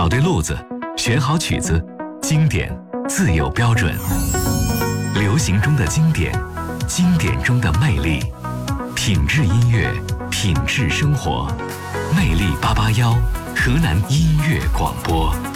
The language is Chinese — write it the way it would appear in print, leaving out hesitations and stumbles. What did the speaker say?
找对路子，选好曲子，经典自有标准。流行中的经典，经典中的魅力，品质音乐，品质生活。魅力881，河南音乐广播。